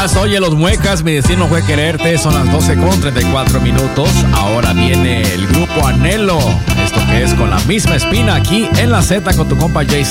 estás? Oye, Los Muecas, mi destino fue quererte. Son las 12:34. Ahora viene el grupo Anhelo. Esto que es Con la Misma Espina aquí en La Z con tu compa Jay